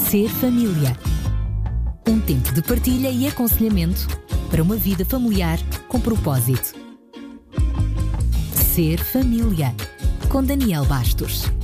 Ser família. Um tempo de partilha e aconselhamento para uma vida familiar com propósito. Ser família. Com Daniel Bastos.